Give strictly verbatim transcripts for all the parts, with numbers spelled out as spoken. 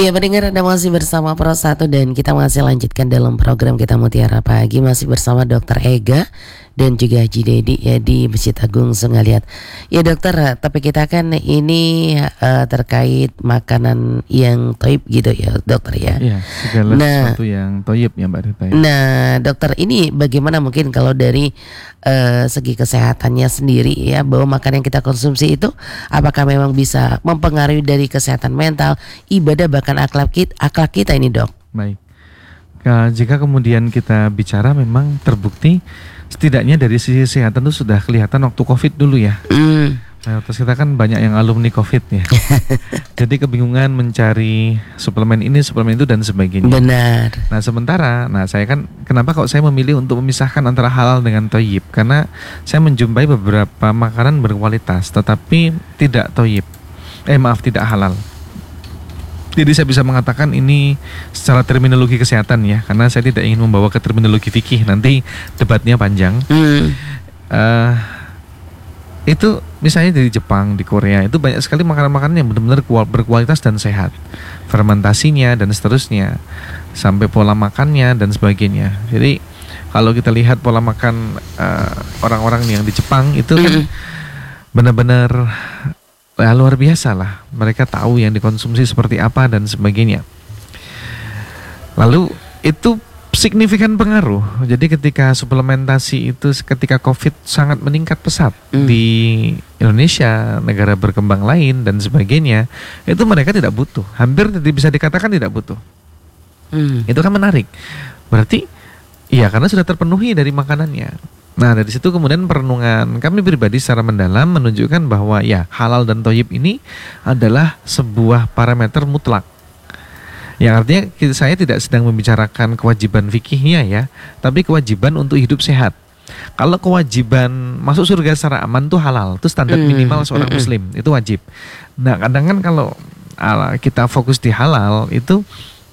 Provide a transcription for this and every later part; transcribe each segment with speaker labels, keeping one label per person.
Speaker 1: Iya, pendengar, Anda masih bersama Pro satu dan kita masih lanjutkan dalam program kita Mutiara Pagi, masih bersama Dokter Ega dan juga Haji Dedi ya di Masjid Agung Sungai. Ya dokter, tapi kita kan ini uh, terkait makanan yang toib gitu ya dokter ya.
Speaker 2: Iya, segala
Speaker 1: nah,
Speaker 2: sesuatu yang toib ya Mbak Rita ya.
Speaker 1: Nah dokter, ini bagaimana mungkin kalau dari uh, segi kesehatannya sendiri ya, bahwa makanan yang kita konsumsi itu apakah memang bisa mempengaruhi dari kesehatan mental, ibadah, bahkan akhlak kita, akhlak kita ini dok?
Speaker 2: Baik, nah, jika kemudian kita bicara memang terbukti setidaknya dari sisi kesehatan itu sudah kelihatan waktu COVID dulu ya. Mm. Nah, terus kita kan banyak yang alumni COVID ya. Jadi kebingungan mencari suplemen ini, suplemen itu dan sebagainya.
Speaker 1: Benar.
Speaker 2: Nah sementara, nah saya kan kenapa kok saya memilih untuk memisahkan antara halal dengan toyib? Karena saya menjumpai beberapa makanan berkualitas tetapi tidak toyib. Eh maaf, tidak halal. Jadi saya bisa mengatakan ini secara terminologi kesehatan ya, karena saya tidak ingin membawa ke terminologi fikih, nanti debatnya panjang. Hmm. Uh, itu misalnya dari Jepang, di Korea itu banyak sekali makanan-makanan yang benar-benar berkualitas dan sehat, fermentasinya dan seterusnya, sampai pola makannya dan sebagainya. Jadi kalau kita lihat pola makan uh, orang-orang yang di Jepang itu kan benar-benar ya, luar biasa lah, mereka tahu yang dikonsumsi seperti apa dan sebagainya. Lalu itu signifikan pengaruh. Jadi ketika suplementasi itu ketika COVID sangat meningkat pesat mm. di Indonesia, negara berkembang lain dan sebagainya, itu mereka tidak butuh. Hampir bisa dikatakan tidak butuh. Mm. Itu kan menarik. Berarti iya, karena sudah terpenuhi dari makanannya. Nah dari situ kemudian perenungan kami pribadi secara mendalam menunjukkan bahwa ya halal dan toyib ini adalah sebuah parameter mutlak. Yang artinya saya tidak sedang membicarakan kewajiban fikihnya ya, tapi kewajiban untuk hidup sehat. Kalau kewajiban masuk surga secara aman itu halal, itu standar mm, minimal seorang mm, muslim, itu wajib. Nah kadang kan kalau kita fokus di halal itu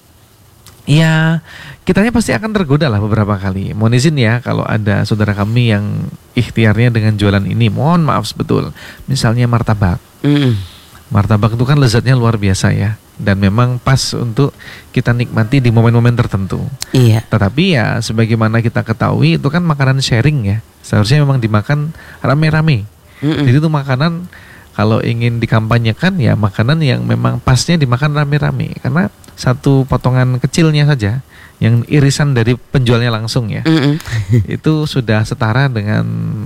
Speaker 2: ya, kitanya pasti akan tergoda lah beberapa kali. Mohon izin ya kalau ada saudara kami yang ikhtiarnya dengan jualan ini, mohon maaf sebetul. Misalnya martabak. Mm. Martabak itu kan lezatnya luar biasa ya, dan memang pas untuk kita nikmati di momen-momen tertentu. Iya. Tetapi ya sebagaimana kita ketahui itu kan makanan sharing ya. Seharusnya memang dimakan rame-rame. Mm-mm. Jadi itu makanan kalau ingin dikampanyekan ya makanan yang memang pasnya dimakan rame-rame, karena satu potongan kecilnya saja yang irisan dari penjualnya langsung ya, itu sudah setara dengan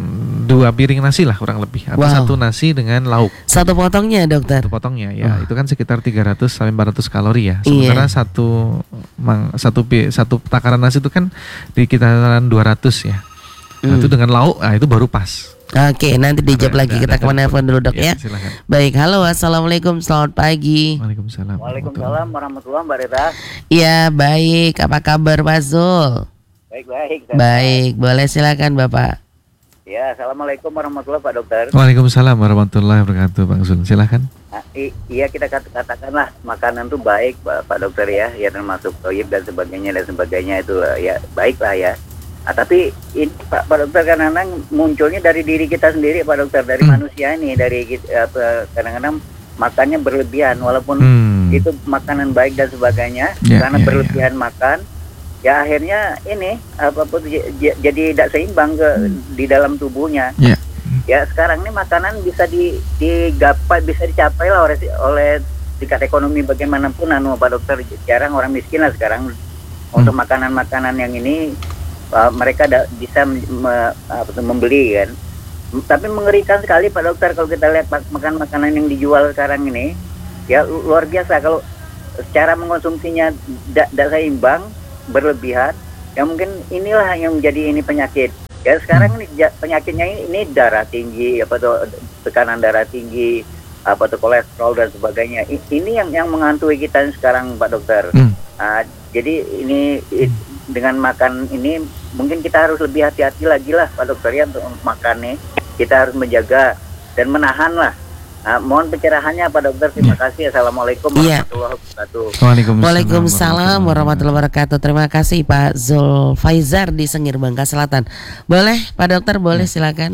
Speaker 2: dua piring nasi lah kurang lebih, atau wow. satu nasi dengan lauk. Satu potongnya dokter? Satu potongnya ya, oh. itu kan sekitar tiga ratus sampai empat ratus kalori ya. Sementara yeah. satu mang, satu satu takaran nasi itu kan di kisaran dua ratus ya. Nah, mm. itu dengan lauk, nah itu baru pas. Oke, nanti dijawab lagi. Kita ke telepon dulu dok ya. ya. Baik, halo, assalamualaikum, selamat pagi. Waalaikumsalam.
Speaker 3: Waalaikumsalam warahmatullahi wabarakatuh.
Speaker 1: Iya baik, apa kabar Pak Zul?
Speaker 3: Baik baik.
Speaker 1: Baik, boleh silakan Bapak.
Speaker 3: Ya, assalamualaikum warahmatullahi wabarakatuh Pak Dokter.
Speaker 2: Waalaikumsalam warahmatullahi wabarakatuh Bang Zul, silakan.
Speaker 3: Nah, i- iya kita kat- katakanlah makanan itu baik Pak, Pak Dokter ya, ya termasuk toyib dan sebagainya dan sebagainya itu ya baiklah ya. Nah, tapi ini Pak, Pak Dokter kadang-kadang munculnya dari diri kita sendiri Pak Dokter, dari hmm. manusia ini, dari uh, kadang-kadang makannya berlebihan walaupun hmm. itu makanan baik dan sebagainya, yeah, karena yeah, berlebihan yeah. makan, ya akhirnya ini apa pun j- j- jadi tidak seimbang ke hmm. di dalam tubuhnya. Yeah. Ya sekarang ini makanan bisa di digapai, bisa dicapai lah oleh oleh tingkat ekonomi bagaimanapun anu Pak Dokter, jarang orang miskin lah sekarang hmm. untuk makanan-makanan yang ini. Uh, mereka da- bisa me- me- uh, membeli kan, tapi mengerikan sekali Pak Dokter kalau kita lihat makan makanan yang dijual sekarang ini, ya luar biasa kalau secara mengkonsumsinya tidak seimbang, berlebihan, ya mungkin inilah yang menjadi ini penyakit. Ya sekarang ini penyakitnya ini, ini darah tinggi, apa tuh tekanan darah tinggi, apa tuh kolesterol dan sebagainya. I- ini yang yang menghantui kita sekarang Pak Dokter. Hmm. Uh, jadi ini it, dengan makan ini mungkin kita harus lebih hati-hati lagi lah Pak Dokter ya untuk makannya. Kita harus menjaga dan menahan lah. Nah, mohon pencerahannya Pak Dokter. Terima kasih. Assalamualaikum warahmatullahi wabarakatuh.
Speaker 1: Waalaikumsalam, Waalaikumsalam warahmatullahi wabarakatuh. Terima kasih Pak Zul Faizar di Sengir Bangka Selatan. Boleh Pak Dokter, boleh silakan Dok.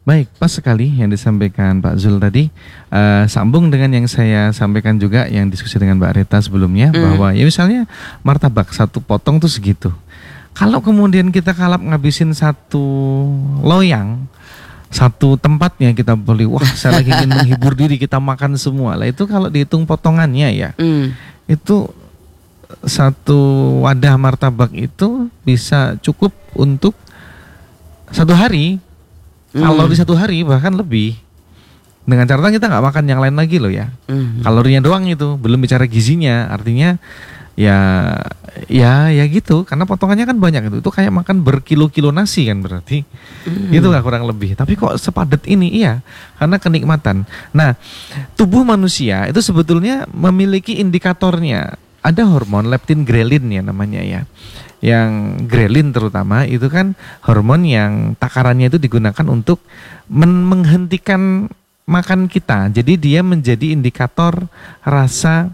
Speaker 2: Baik, pas sekali yang disampaikan Pak Zul tadi. Uh, sambung dengan yang saya sampaikan juga yang diskusi dengan Mbak Rita sebelumnya, mm. bahwa ya misalnya martabak satu potong tuh segitu. Kalau kemudian kita kalap ngabisin satu loyang, satu tempatnya kita beli, wah saya lagi ingin menghibur diri, kita makan semua. Lah itu kalau dihitung potongannya ya, mm. itu satu wadah martabak itu bisa cukup untuk satu hari. Mm. Kalau di satu hari bahkan lebih. Dengan catatan kita nggak makan yang lain lagi loh ya. Mm. Kalorinya doang itu, belum bicara gizinya. Artinya ya ya ya gitu, karena potongannya kan banyak itu. Itu kayak makan berkilo-kilo nasi kan berarti. Mm. Itu nggak kurang lebih. Tapi kok sepadat ini? Iya, karena kenikmatan. Nah, tubuh manusia itu sebetulnya memiliki indikatornya. Ada hormon leptin grelin ya namanya ya. Yang grelin terutama itu kan hormon yang takarannya itu digunakan untuk men- menghentikan makan kita. Jadi dia menjadi indikator rasa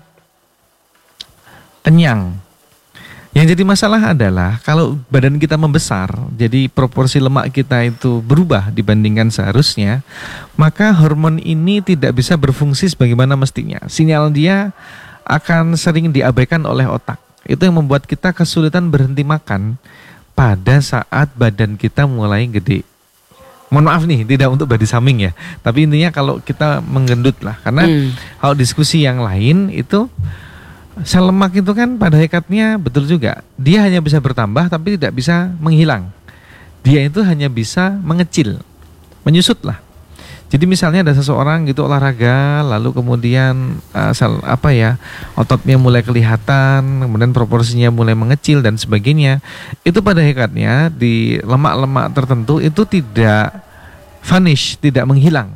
Speaker 2: kenyang. Yang jadi masalah adalah kalau badan kita membesar, jadi proporsi lemak kita itu berubah dibandingkan seharusnya, maka hormon ini tidak bisa berfungsi sebagaimana mestinya. Sinyal dia akan sering diabaikan oleh otak. Itu yang membuat kita kesulitan berhenti makan pada saat badan kita mulai gede. Mohon maaf nih, tidak untuk body shaming ya. Tapi intinya kalau kita menggendut lah. Karena hmm. kalau diskusi yang lain itu, sel lemak itu kan pada hakikatnya betul juga. Dia hanya bisa bertambah tapi tidak bisa menghilang. Dia itu hanya bisa mengecil, menyusut lah. Jadi misalnya ada seseorang gitu olahraga, lalu kemudian uh, sel, apa ya, ototnya mulai kelihatan, kemudian proporsinya mulai mengecil dan sebagainya. Itu pada hakikatnya di lemak-lemak tertentu itu tidak vanish, tidak menghilang,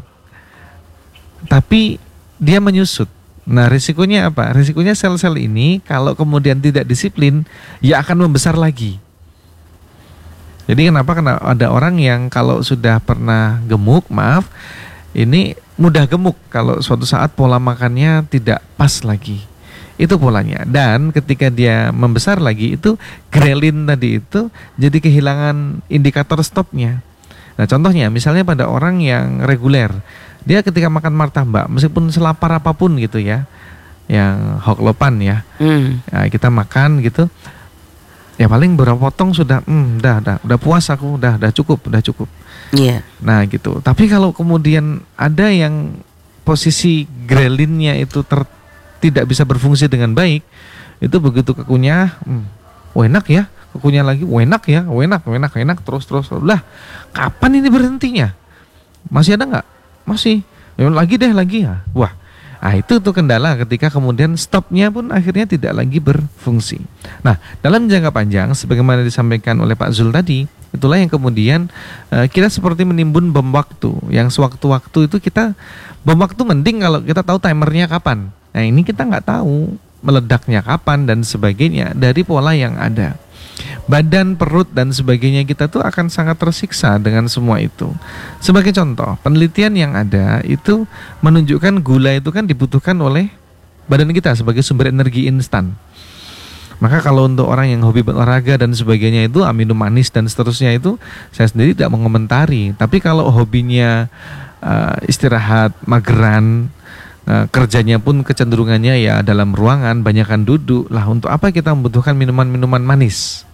Speaker 2: tapi dia menyusut. Nah risikonya apa? Risikonya sel-sel ini kalau kemudian tidak disiplin, ya akan membesar lagi. Jadi kenapa? Karena ada orang yang kalau sudah pernah gemuk, maaf, ini mudah gemuk kalau suatu saat pola makannya tidak pas lagi. Itu polanya. Dan ketika dia membesar lagi, itu grelin tadi itu jadi kehilangan indikator stopnya. Nah contohnya misalnya pada orang yang reguler, dia ketika makan martabak meskipun selapar apapun gitu ya, yang hoklopan ya, hmm. ya kita makan gitu, ya paling beberapa potong sudah, hmm, dah, dah, udah puas aku, dah, dah cukup, udah cukup. Iya. Yeah. Nah gitu. Tapi kalau kemudian ada yang posisi grelinnya itu ter, tidak bisa berfungsi dengan baik, itu begitu kekunyah, hmm, oh enak ya, kekunyah lagi, oh enak ya, oh enak, oh enak, enak, terus terus. Lah, kapan ini berhentinya? Masih ada nggak? Masih. Ya, lagi deh lagi ya. Wah. Nah itu tuh kendala ketika kemudian stopnya pun akhirnya tidak lagi berfungsi. Nah dalam jangka panjang sebagaimana disampaikan oleh Pak Zul tadi, itulah yang kemudian uh, kita seperti menimbun bom waktu. Yang sewaktu-waktu itu kita, bom waktu mending kalau kita tahu timernya kapan. Nah ini kita nggak tahu meledaknya kapan dan sebagainya dari pola yang ada. Badan, perut dan sebagainya kita tuh akan sangat tersiksa dengan semua itu. Sebagai contoh, penelitian yang ada itu menunjukkan gula itu kan dibutuhkan oleh badan kita sebagai sumber energi instan. Maka kalau untuk orang yang hobi berolahraga dan sebagainya itu minum manis dan seterusnya itu saya sendiri tidak mengomentari. Tapi kalau hobinya uh, istirahat, mageran, uh, kerjanya pun kecenderungannya ya dalam ruangan, banyakan duduk, lah untuk apa kita membutuhkan minuman-minuman manis?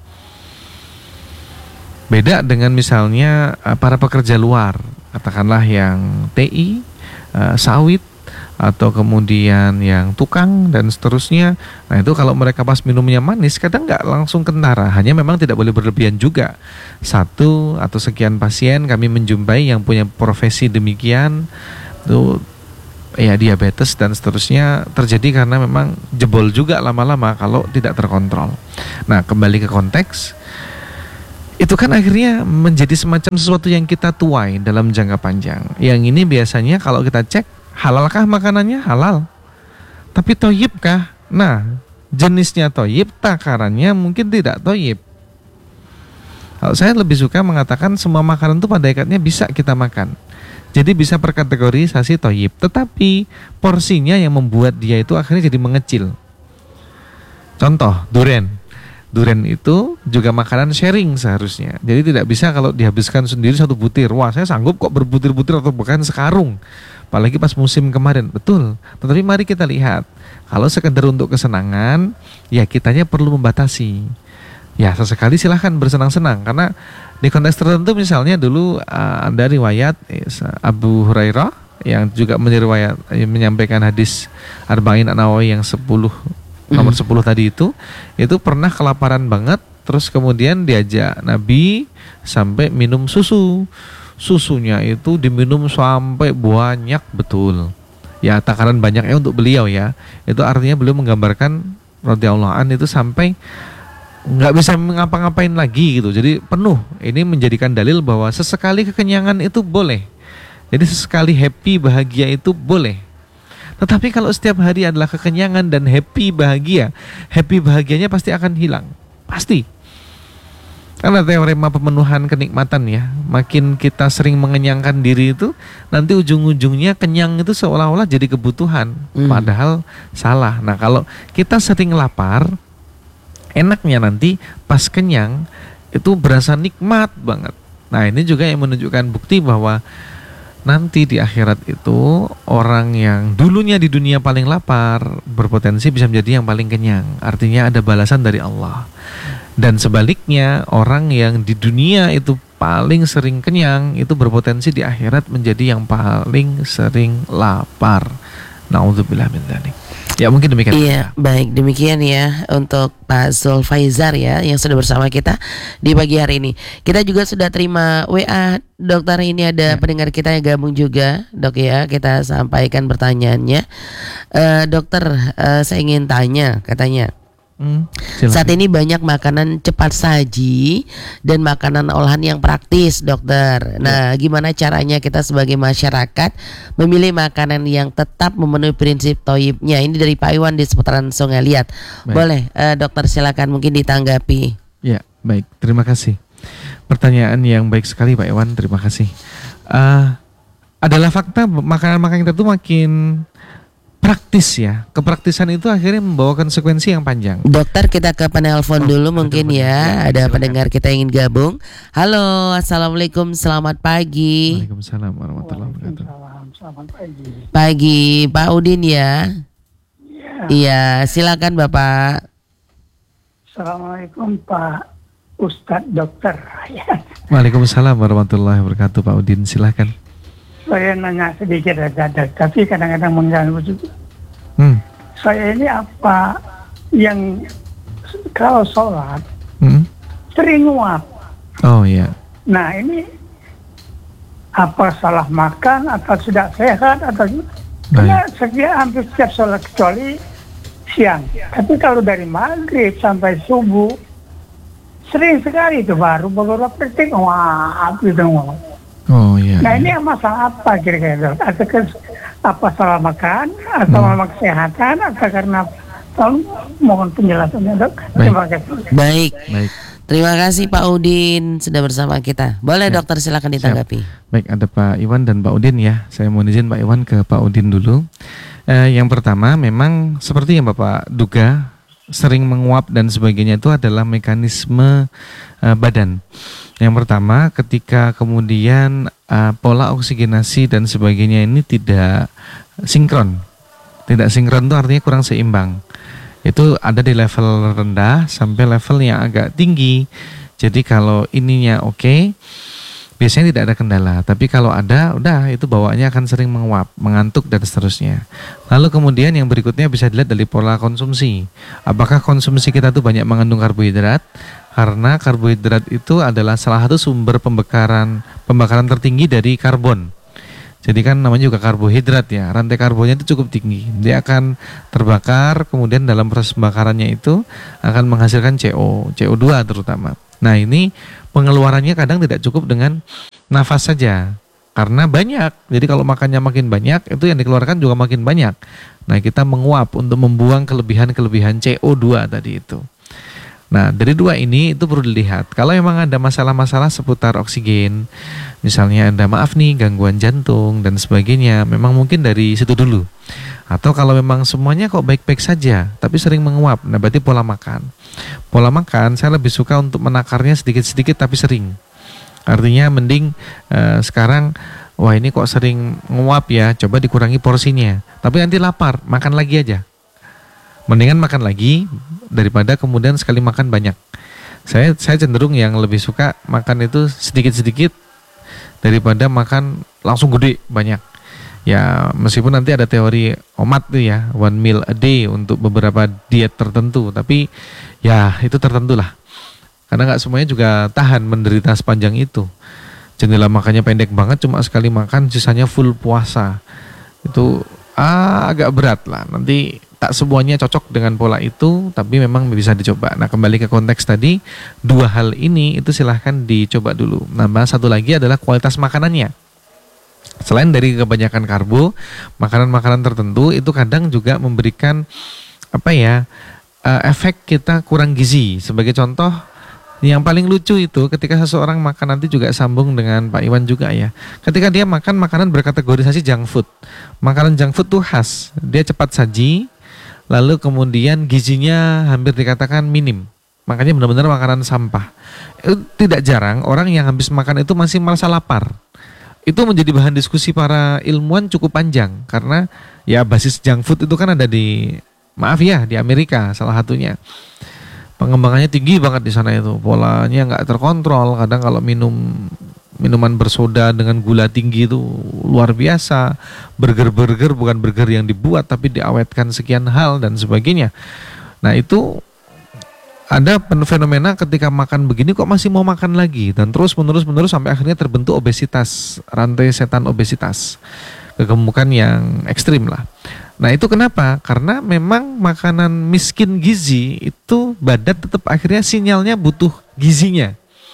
Speaker 2: Beda dengan misalnya uh, para pekerja luar, katakanlah yang T I, uh, sawit, atau kemudian yang tukang dan seterusnya. Nah itu kalau mereka pas minumnya manis kadang nggak langsung kentara, hanya memang tidak boleh berlebihan juga. Satu atau sekian pasien kami menjumpai yang punya profesi demikian itu ya diabetes dan seterusnya terjadi karena memang jebol juga lama-lama kalau tidak terkontrol. Nah kembali ke konteks, itu kan akhirnya menjadi semacam sesuatu yang kita tuai dalam jangka panjang. Yang ini biasanya kalau kita cek, halalkah makanannya? Halal. Tapi toyibkah? Nah, jenisnya toyib, takarannya mungkin tidak toyib. Kalau saya lebih suka mengatakan semua makanan itu pada hakikatnya bisa kita makan. Jadi bisa berkategorisasi toyib. Tetapi porsinya yang membuat dia itu akhirnya jadi mengecil. Contoh, durian. Durian itu juga makanan sharing seharusnya. Jadi tidak bisa kalau dihabiskan sendiri satu butir. Wah, saya sanggup kok berbutir-butir atau bahkan sekarung. Apalagi pas musim kemarin. Betul. Tetapi mari kita lihat. Kalau sekedar untuk kesenangan, ya kitanya perlu membatasi. Ya, sesekali silahkan bersenang-senang. Karena di konteks tertentu misalnya dulu uh, ada riwayat eh, Abu Hurairah yang juga meriwayat, eh, menyampaikan hadis Arba'in An-Nawawi yang sepuluh nomor sepuluh tadi itu, itu pernah kelaparan banget, terus kemudian diajak Nabi sampai minum susu. Susunya itu diminum sampai banyak betul. Ya, takaran banyaknya untuk beliau ya. Itu artinya beliau menggambarkan radhiyallahu an itu sampai nggak bisa ngapa-ngapain lagi gitu. Jadi penuh. Ini menjadikan dalil bahwa sesekali kekenyangan itu boleh. Jadi sesekali happy bahagia itu boleh. Tetapi kalau setiap hari adalah kekenyangan dan happy bahagia, happy bahagianya pasti akan hilang. Pasti. Karena teorema pemenuhan kenikmatan ya, makin kita sering mengenyangkan diri itu, nanti ujung-ujungnya kenyang itu seolah-olah jadi kebutuhan. Hmm. Padahal salah. Nah, kalau kita sering lapar, enaknya nanti pas kenyang itu berasa nikmat banget. Nah, ini juga yang menunjukkan bukti bahwa nanti di akhirat itu orang yang dulunya di dunia paling lapar berpotensi bisa menjadi yang paling kenyang. Artinya ada balasan dari Allah. Dan sebaliknya orang yang di dunia itu paling sering kenyang itu berpotensi di akhirat menjadi yang paling sering lapar. Na'udzubillah min dzalik. Ya mungkin demikian.
Speaker 1: Iya, baik demikian ya untuk Pak Zulfaizar ya yang sudah bersama kita di pagi hari ini. Kita juga sudah terima W A dokter, ini ada ya. Pendengar kita yang gabung juga, Dok ya. Kita sampaikan pertanyaannya. Uh, dokter, uh, saya ingin tanya, katanya. Hmm, saat ini banyak makanan cepat saji dan makanan olahan yang praktis, dokter. Nah, ya. Gimana caranya kita sebagai masyarakat memilih makanan yang tetap memenuhi prinsip toyibnya? Ini dari Pak Iwan di seputaran Sungai Liat. Baik. Boleh, uh, dokter silakan mungkin ditanggapi.
Speaker 2: Ya, baik. Terima kasih. Pertanyaan yang baik sekali, Pak Iwan. Terima kasih. Uh, adalah fakta makanan-makanan itu makin praktis ya. Kepraktisan itu akhirnya membawa konsekuensi yang panjang.
Speaker 1: Dokter, kita ke penelpon oh, dulu mungkin ya. Ada pendengar kita yang ingin gabung. Halo, assalamualaikum, selamat pagi.
Speaker 2: Waalaikumsalam warahmatullahi wabarakatuh.
Speaker 4: Selamat pagi.
Speaker 1: Pagi, Pak Udin ya. Iya. Iya, silakan Bapak.
Speaker 4: Assalamualaikum Pak Ustadz Dokter.
Speaker 2: Waalaikumsalam warahmatullahi wabarakatuh, Pak Udin, silakan.
Speaker 4: Saya nanya sedikit aja, tapi kadang-kadang mengganggu juga. Hmm. Saya ini apa yang kalau sholat hmm. sering nguap.
Speaker 2: Oh iya.
Speaker 4: Nah ini apa salah makan atau sudah sehat atau karena setiap hampir setiap sholat kecuali siang. Tapi kalau dari maghrib sampai subuh sering sekali itu baru beberapa detik wah gitu nguap.
Speaker 2: Oh iya.
Speaker 4: Nah ini masalah apa kira-kira? Atau apa salah makan atau hmm. memang kesehatan atau karena tolong mohon penjelasannya dok. Terima kasih.
Speaker 1: Baik. Baik. Terima kasih Pak Udin sudah bersama kita. Boleh ya. Dokter silakan ditanggapi. Siap.
Speaker 2: Baik, ada Pak Iwan dan Pak Udin ya. Saya mohon izin Pak Iwan ke Pak Udin dulu. Eh, yang pertama memang seperti yang Bapak duga sering menguap dan sebagainya itu adalah mekanisme uh, badan. Yang pertama ketika kemudian uh, pola oksigenasi dan sebagainya ini tidak sinkron. Tidak sinkron itu artinya kurang seimbang. Itu ada di level rendah sampai level yang agak tinggi. Jadi kalau ininya oke, okay, biasanya tidak ada kendala. Tapi kalau ada, udah itu bawaannya akan sering menguap, mengantuk dan seterusnya. Lalu kemudian yang berikutnya bisa dilihat dari pola konsumsi. Apakah konsumsi kita tuh banyak mengandung karbohidrat? Karena karbohidrat itu adalah salah satu sumber pembakaran pembakaran tertinggi dari karbon. Jadi kan namanya juga karbohidrat ya. Rantai karbonnya itu cukup tinggi. Dia akan terbakar, kemudian dalam proses pembakarannya itu akan menghasilkan C O, C O dua terutama. Nah ini pengeluarannya kadang tidak cukup dengan nafas saja. Karena banyak. Jadi kalau makannya makin banyak, itu yang dikeluarkan juga makin banyak. Nah kita menguap untuk membuang kelebihan-kelebihan C O dua tadi itu. Nah, dari dua ini itu perlu dilihat. Kalau memang ada masalah-masalah seputar oksigen, misalnya ada maaf nih gangguan jantung dan sebagainya, memang mungkin dari situ dulu. Atau kalau memang semuanya kok baik-baik saja, tapi sering menguap, nah berarti pola makan. Pola makan saya lebih suka untuk menakarnya sedikit-sedikit tapi sering. Artinya mending uh, sekarang, wah ini kok sering nguap ya, coba dikurangi porsinya. Tapi nanti lapar, makan lagi aja. Mendingan makan lagi daripada kemudian sekali makan banyak. Saya saya cenderung yang lebih suka makan itu sedikit-sedikit daripada makan langsung gede banyak. Ya meskipun nanti ada teori OMAD tuh ya, one meal a day untuk beberapa diet tertentu, tapi ya itu tertentu lah. Karena nggak semuanya juga tahan menderita sepanjang itu. Jendela makannya pendek banget, cuma sekali makan, sisanya full puasa. Itu ah, agak berat lah. Nanti tak semuanya cocok dengan pola itu, tapi memang bisa dicoba. Nah kembali ke konteks tadi, dua hal ini itu silahkan dicoba dulu. Nah satu lagi adalah kualitas makanannya. Selain dari kebanyakan karbo, makanan-makanan tertentu itu kadang juga memberikan apa ya uh, efek kita kurang gizi. Sebagai contoh, yang paling lucu itu ketika seseorang makan, nanti juga sambung dengan Pak Iwan juga ya. Ketika dia makan makanan berkategorisasi junk food, makanan junk food tuh khas, dia cepat saji, lalu kemudian gizinya hampir dikatakan minim. Makanya benar-benar makanan sampah. Itu tidak jarang orang yang habis makan itu masih merasa lapar. Itu menjadi bahan diskusi para ilmuwan cukup panjang, karena ya basis junk food itu kan ada di, maaf ya, di Amerika salah satunya. Pengembangannya tinggi banget di sana itu, polanya nggak terkontrol. Kadang kalau minum minuman bersoda dengan gula tinggi itu luar biasa. Burger-burger bukan burger yang dibuat tapi diawetkan sekian hal dan sebagainya. Nah itu ada fenomena ketika makan begini kok masih mau makan lagi, dan terus menerus menerus sampai akhirnya terbentuk obesitas, rantai setan obesitas, kegemukan yang ekstrim lah. Nah itu kenapa? Karena memang makanan miskin gizi itu badan tetap akhirnya sinyalnya butuh gizinya.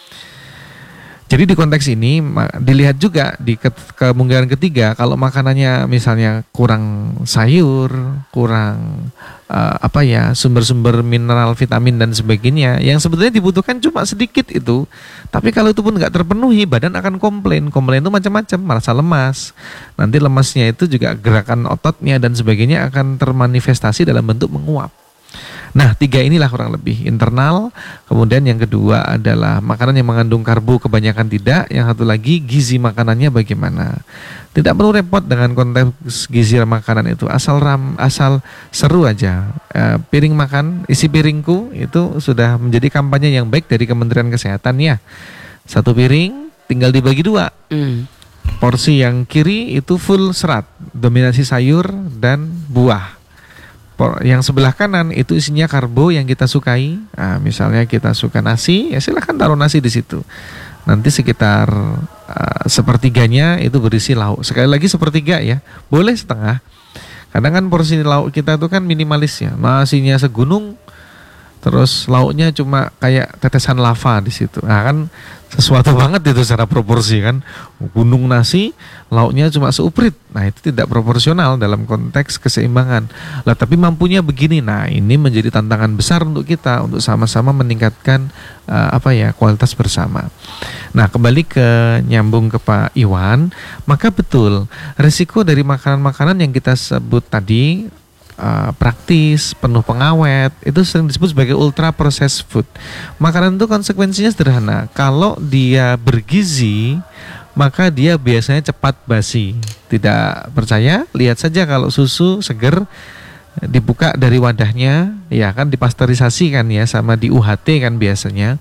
Speaker 2: Jadi di konteks ini dilihat juga di ke kemungkinan ketiga, kalau makanannya misalnya kurang sayur, kurang uh, apa ya sumber-sumber mineral, vitamin dan sebagainya, yang sebetulnya dibutuhkan cuma sedikit itu, tapi kalau itu pun nggak terpenuhi, badan akan komplain. Komplain itu macam-macam, merasa lemas. Nanti lemasnya itu juga gerakan ototnya dan sebagainya akan termanifestasi dalam bentuk menguap. Nah tiga inilah kurang lebih internal. Kemudian yang kedua adalah makanan yang mengandung karbo kebanyakan tidak. Yang satu lagi gizi makanannya bagaimana. Tidak perlu repot dengan konteks gizi makanan itu, asal ram, asal seru aja. E, piring makan, isi piringku itu sudah menjadi kampanye yang baik dari Kementerian Kesehatan ya. Satu piring tinggal dibagi dua. Mm. Porsi yang kiri itu full serat, dominasi sayur dan buah. Yang sebelah kanan itu isinya karbo yang kita sukai. Nah, misalnya kita suka nasi, ya silahkan taruh nasi di situ. Nanti sekitar uh, sepertiganya itu berisi lauk. Sekali lagi sepertiga ya, boleh setengah. Kadang kan porsi lauk kita itu kan minimalis ya, nasinya segunung, terus lauknya cuma kayak tetesan lava di situ. Nah kan sesuatu banget itu secara proporsi kan, gunung nasi, lauknya cuma seuprit. Nah itu tidak proporsional dalam konteks keseimbangan. Lah tapi mampunya begini. Nah ini menjadi tantangan besar untuk kita untuk sama-sama meningkatkan uh, apa ya kualitas bersama. Nah kembali ke nyambung ke Pak Iwan, maka betul risiko dari makanan-makanan yang kita sebut tadi, Uh, praktis, penuh pengawet, itu sering disebut sebagai ultra processed food. Makanan itu konsekuensinya sederhana. Kalau dia bergizi, maka dia biasanya cepat basi. Tidak percaya? Lihat saja kalau susu seger dibuka dari wadahnya, ya kan dipasteurisasi kan ya, sama di U H T kan biasanya.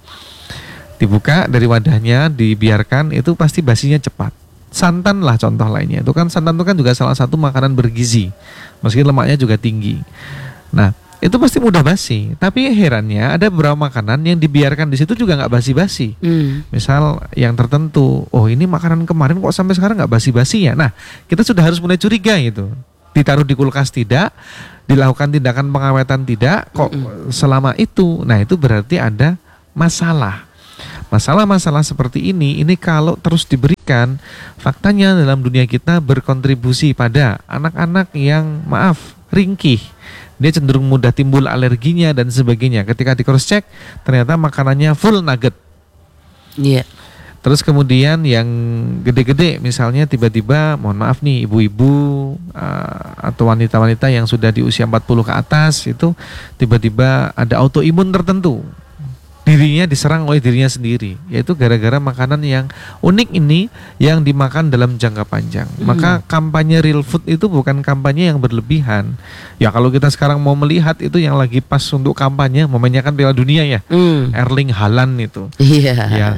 Speaker 2: Dibuka dari wadahnya, dibiarkan, itu pasti basinya cepat. Santan lah contoh lainnya. Itu kan santan itu kan juga salah satu makanan bergizi, meski lemaknya juga tinggi. Nah itu pasti mudah basi. Tapi herannya ada beberapa makanan yang dibiarkan di situ juga nggak basi-basi. Mm. Misal yang tertentu, oh ini makanan kemarin kok sampai sekarang nggak basi-basi ya. Nah kita sudah harus mulai curiga gitu. Ditaruh di kulkas tidak, dilakukan tindakan pengawetan tidak, kok mm-mm. selama itu. Nah itu berarti ada masalah. Masalah-masalah seperti ini, ini kalau terus diberikan, faktanya dalam dunia kita berkontribusi pada anak-anak yang maaf, ringkih, dia cenderung mudah timbul alerginya dan sebagainya. Ketika di cross check ternyata makanannya full nugget.
Speaker 1: Iya.
Speaker 2: Terus kemudian yang gede-gede misalnya tiba-tiba mohon maaf nih ibu-ibu uh, atau wanita-wanita yang sudah di usia empat puluh ke atas itu tiba-tiba ada autoimun tertentu. Dirinya diserang oleh dirinya sendiri, yaitu gara-gara makanan yang unik ini yang dimakan dalam jangka panjang. Hmm. Maka kampanye real food itu bukan kampanye yang berlebihan. Ya kalau kita sekarang mau melihat itu yang lagi pas untuk kampanye, momennya kan Piala Dunia ya, hmm. Erling Haaland itu.
Speaker 1: Iya.
Speaker 2: Yang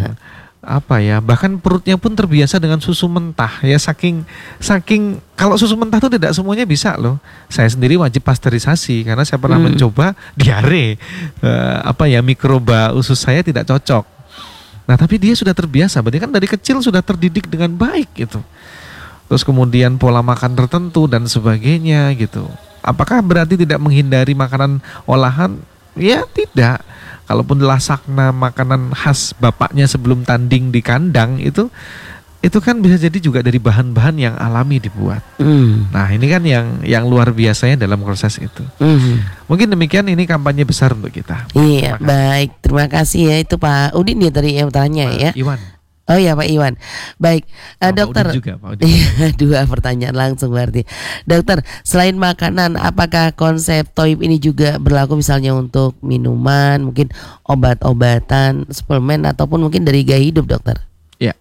Speaker 2: apa ya, bahkan perutnya pun terbiasa dengan susu mentah ya, saking saking kalau susu mentah itu tidak semuanya bisa loh. Saya sendiri wajib pasteurisasi karena saya pernah hmm. mencoba diare, uh, apa ya, mikroba usus saya tidak cocok. Nah tapi dia sudah terbiasa, berarti kan dari kecil sudah terdidik dengan baik gitu. Terus kemudian pola makan tertentu dan sebagainya gitu. Apakah berarti tidak menghindari makanan olahan? Ya tidak. Kalaupun lasakna makanan khas bapaknya sebelum tanding di kandang itu itu kan bisa jadi juga dari bahan-bahan yang alami dibuat. Mm. Nah ini kan yang yang luar biasanya dalam proses itu. Mm. Mungkin demikian, ini kampanye besar untuk kita.
Speaker 1: Iya, baik, terima kasih ya, itu Pak Udin ya tadi yang tanya
Speaker 2: Pak
Speaker 1: ya.
Speaker 2: Iwan.
Speaker 1: Oh ya Pak Iwan. Baik, uh,
Speaker 2: oh,
Speaker 1: dokter.
Speaker 2: Pak Udin juga, Pak Udin.
Speaker 1: Dua pertanyaan langsung berarti. Dokter, selain makanan, apakah konsep toib ini juga berlaku misalnya untuk minuman, mungkin obat-obatan, suplemen ataupun mungkin dari gaya hidup, dokter?
Speaker 2: Ya.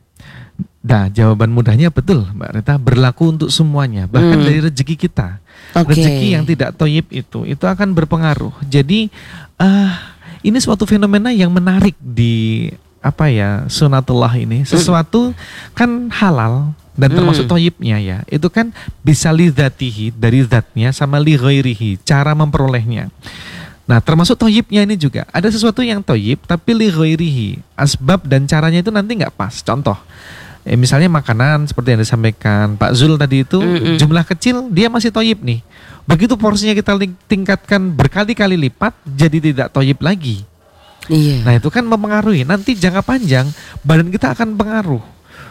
Speaker 2: Nah, jawaban mudahnya betul, Mbak Rita, berlaku untuk semuanya, bahkan hmm. dari rezeki kita. Okay. Rezeki yang tidak toib itu itu akan berpengaruh. Jadi uh, ini suatu fenomena yang menarik di apa ya, sunatullah ini, sesuatu kan halal dan termasuk mm. toyibnya ya, itu kan bisa lidzatihi, dari zatnya, sama li ghairihi, cara memperolehnya. Nah termasuk toyibnya ini juga ada sesuatu yang toyib tapi li ghairihi, asbab dan caranya itu nanti nggak pas. Contoh eh, misalnya makanan seperti yang disampaikan Pak Zul tadi itu, Mm-mm. jumlah kecil dia masih toyib nih, begitu porsinya kita tingkatkan berkali-kali lipat jadi tidak toyib lagi. Iya. Nah itu kan mempengaruhi, nanti jangka panjang badan kita akan pengaruh,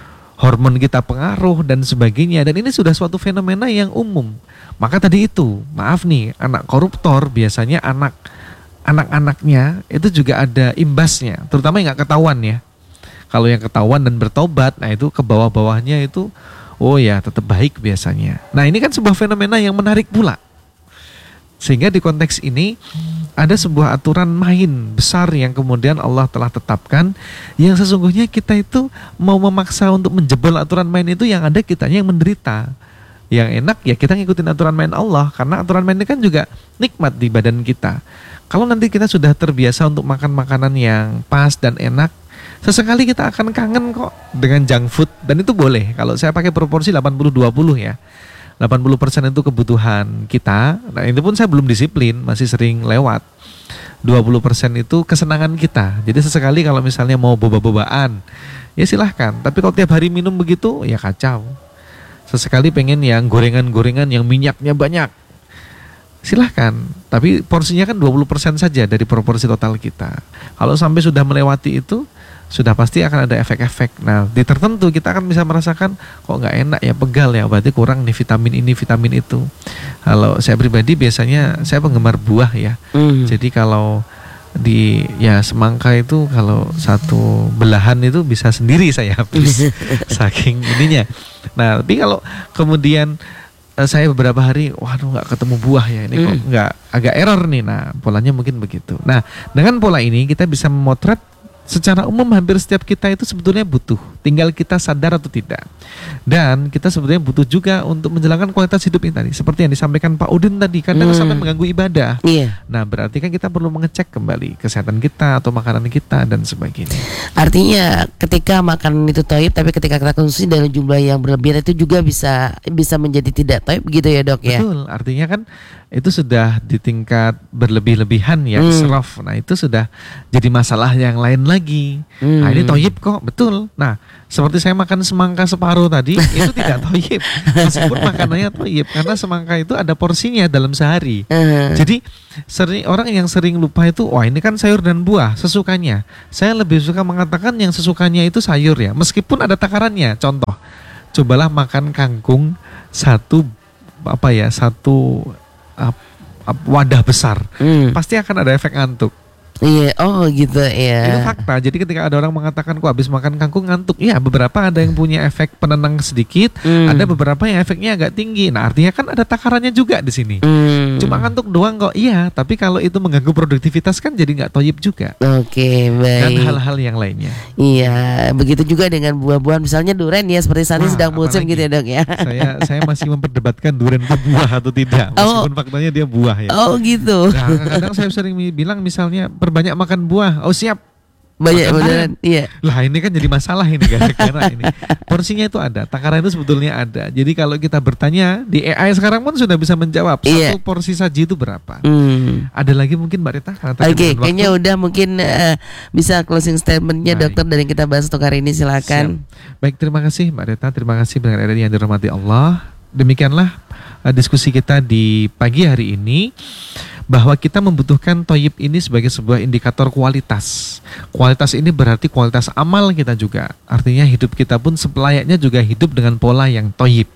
Speaker 2: hormon kita pengaruh dan sebagainya, dan ini sudah suatu fenomena yang umum. Maka tadi itu, maaf nih, anak koruptor biasanya anak anak-anaknya itu juga ada imbasnya, terutama yang nggak ketahuan ya. Kalau yang ketahuan dan bertobat, nah itu ke bawah-bawahnya itu, oh ya tetap baik biasanya. Nah ini kan sebuah fenomena yang menarik pula, sehingga di konteks ini ada sebuah aturan main besar yang kemudian Allah telah tetapkan, yang sesungguhnya kita itu mau memaksa untuk menjebol aturan main itu, yang ada kitanya yang menderita. Yang enak ya kita ngikutin aturan main Allah, karena aturan main ini kan juga nikmat di badan kita. Kalau nanti kita sudah terbiasa untuk makan makanan yang pas dan enak, sesekali kita akan kangen kok dengan junk food, dan itu boleh. Kalau saya pakai proporsi delapan puluh dua puluh ya, delapan puluh persen itu kebutuhan kita. Nah itu pun saya belum disiplin, masih sering lewat. Dua puluh persen itu kesenangan kita. Jadi sesekali kalau misalnya mau boba-bobaan, ya silahkan. Tapi kalau tiap hari minum begitu, ya kacau. Sesekali pengen yang gorengan-gorengan yang minyaknya banyak, silahkan. Tapi porsinya kan dua puluh persen saja dari proporsi total kita. Kalau sampai sudah melewati itu, sudah pasti akan ada efek-efek. Nah di tertentu kita akan bisa merasakan kok nggak enak ya, pegal ya, berarti kurang nih vitamin ini, vitamin itu. Kalau saya pribadi biasanya saya penggemar buah ya. Mm. Jadi kalau di ya semangka itu kalau satu belahan itu bisa sendiri saya habis saking ininya. Nah tapi kalau kemudian saya beberapa hari, waduh nggak ketemu buah ya, ini kok nggak, agak error nih. Nah polanya mungkin begitu. Nah dengan pola ini kita bisa memotret secara umum hampir setiap kita itu sebetulnya butuh, tinggal kita sadar atau tidak. Dan kita sebetulnya butuh juga untuk menjalankan kualitas hidup ini tadi, seperti yang disampaikan Pak Udin tadi, kadang hmm. sampai mengganggu ibadah. Iya. Nah berarti kan kita perlu mengecek kembali kesehatan kita atau makanan kita dan sebagainya.
Speaker 1: Artinya ketika makanan itu toib, tapi ketika kita konsumsi dalam jumlah yang berlebihan itu juga bisa bisa menjadi tidak toib begitu ya dok ya?
Speaker 2: Betul, artinya kan itu sudah di tingkat berlebih-lebihan ya, hmm. israf. Nah itu sudah jadi masalah yang lain lagi. Hmm. Nah ini toyib kok, betul. Nah seperti saya makan semangka separuh tadi, itu tidak toyib, meskipun makanannya toyib, karena semangka itu ada porsinya dalam sehari. Hmm. Jadi sering, orang yang sering lupa itu, wah ini kan sayur dan buah sesukanya. Saya lebih suka mengatakan yang sesukanya itu sayur ya, meskipun ada takarannya. Contoh, cobalah makan kangkung satu apa ya satu wadah besar,
Speaker 1: Hmm.
Speaker 2: pasti akan ada efek ngantuk.
Speaker 1: Iya, oh gitu
Speaker 2: Itu
Speaker 1: ya.
Speaker 2: fakta. Jadi ketika ada orang mengatakan, kok habis makan kangkung ngantuk, iya beberapa ada yang punya efek penenang sedikit,
Speaker 1: Hmm.
Speaker 2: ada beberapa yang efeknya agak tinggi. Nah artinya kan ada takarannya juga di sini.
Speaker 1: Hmm.
Speaker 2: Cuma ngantuk doang kok, iya. Tapi kalau itu mengganggu produktivitas kan jadi nggak toyib juga.
Speaker 1: Oke,
Speaker 2: Dan
Speaker 1: baik.
Speaker 2: hal-hal yang lainnya.
Speaker 1: Iya, begitu juga dengan buah-buahan, misalnya durian ya, seperti saat ini
Speaker 2: Wah,
Speaker 1: sedang musim
Speaker 2: apalagi.
Speaker 1: gitu ya dok ya.
Speaker 2: Saya saya masih memperdebatkan durian itu buah atau tidak,
Speaker 1: Oh.
Speaker 2: meskipun faktanya dia buah ya.
Speaker 1: Oh gitu.
Speaker 2: Nah, kadang saya sering mi- bilang misalnya perbanyak makan buah. Oh siap.
Speaker 1: Banyak
Speaker 2: Makan
Speaker 1: beneran. Iya.
Speaker 2: Lah ini kan jadi masalah ini gara-gara ini. Porsinya itu ada, takaran itu sebetulnya ada. Jadi kalau kita bertanya di A I sekarang pun sudah bisa menjawab
Speaker 1: Iya.
Speaker 2: satu porsi saji itu berapa.
Speaker 1: Hmm.
Speaker 2: Ada lagi mungkin Mbak Rita? Karena tadi
Speaker 1: Oke,
Speaker 2: dengan
Speaker 1: kayaknya
Speaker 2: waktu.
Speaker 1: udah mungkin eh, bisa closing statementnya
Speaker 2: Baik.
Speaker 1: dokter dari yang kita bahas untuk hari ini, silakan.
Speaker 2: Siap. Baik, terima kasih Mbak Rita, terima kasih pendengar R R I yang dirahmati Allah. Demikianlah uh, diskusi kita di pagi hari ini, bahwa kita membutuhkan toyib ini sebagai sebuah indikator kualitas. Kualitas ini berarti kualitas amal kita juga. Artinya hidup kita pun selayaknya juga hidup dengan pola yang toyib.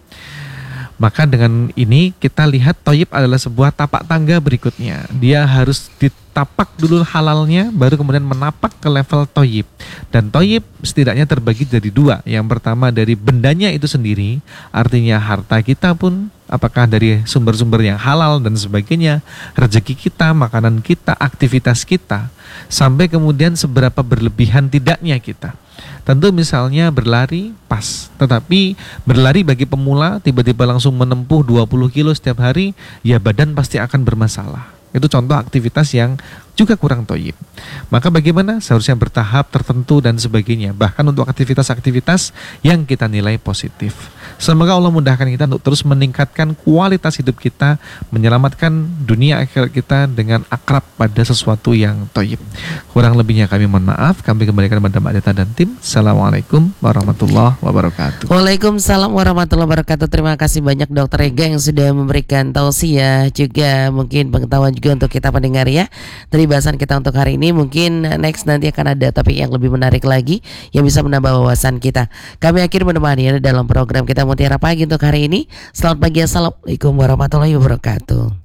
Speaker 2: Maka dengan ini kita lihat toyib adalah sebuah tapak tangga berikutnya. Dia harus ditapak dulu halalnya, baru kemudian menapak ke level toyib. Dan toyib setidaknya terbagi dari dua. Yang pertama dari bendanya itu sendiri, artinya harta kita pun apakah dari sumber-sumber yang halal dan sebagainya, rezeki kita, makanan kita, aktivitas kita, sampai kemudian seberapa berlebihan tidaknya kita. Tentu misalnya berlari pas, tetapi berlari bagi pemula tiba-tiba langsung menempuh dua puluh kilo setiap hari, ya badan pasti akan bermasalah. Itu contoh aktivitas yang juga kurang toyib. Maka bagaimana? Seharusnya bertahap tertentu dan sebagainya. Bahkan untuk aktivitas-aktivitas yang kita nilai positif. Semoga Allah mudahkan kita untuk terus meningkatkan kualitas hidup kita, menyelamatkan dunia akhirat kita dengan akrab pada sesuatu yang toyib. Kurang lebihnya kami mohon maaf. Kami kembalikan kepada Mbak Deta dan tim. Assalamualaikum warahmatullahi wabarakatuh.
Speaker 1: Waalaikumsalam warahmatullahi wabarakatuh. Terima kasih banyak Dokter Ega yang sudah memberikan tausiah, juga mungkin pengetahuan juga untuk kita pendengar ya. Dari bahasan kita untuk hari ini, mungkin next nanti akan ada topik yang lebih menarik lagi yang bisa menambah wawasan kita. Kami akhir menemani Anda dalam program kita Mutiara Pagi untuk hari ini. Selamat pagi, assalamualaikum warahmatullahi wabarakatuh.